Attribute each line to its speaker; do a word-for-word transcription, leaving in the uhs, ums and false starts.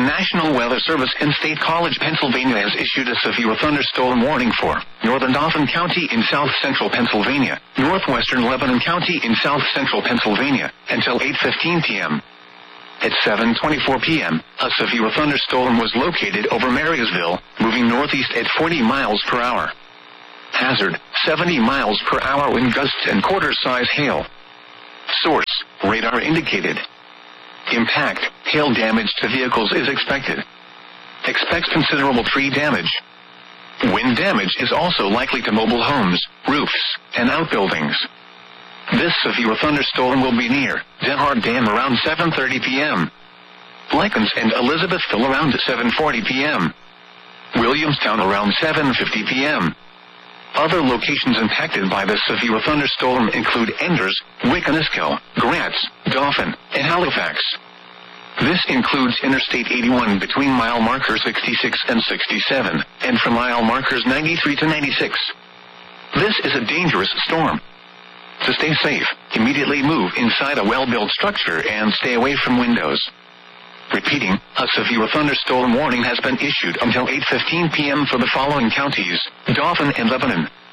Speaker 1: National Weather Service in State College, Pennsylvania has issued a severe thunderstorm warning for northern Dauphin County in south-central Pennsylvania, northwestern Lebanon County in south-central Pennsylvania, until eight fifteen p.m. At seven twenty-four p.m., a severe thunderstorm was located over Marysville, moving northeast at forty miles per hour. Hazard, seventy miles per hour wind gusts and quarter-size hail. Source, radar indicated. Impact, hail damage to vehicles is expected. Expect considerable tree damage. Wind damage is also likely to mobile homes, roofs, and outbuildings. This severe thunderstorm will be near Denhart Dam around seven thirty p.m. Lycans and Elizabethville around seven forty p.m. Williamstown around seven fifty p.m. Other locations impacted by this severe thunderstorm include Enders, Wickanisco, Grants, Dauphin, and Halifax. This includes Interstate eighty-one between mile markers sixty-six and sixty-seven, and from mile markers ninety-three to ninety-six. This is a dangerous storm. To stay safe, immediately move inside a well-built structure and stay away from windows. Repeating, a severe thunderstorm warning has been issued until eight fifteen p.m. for the following counties: Dauphin and Lebanon,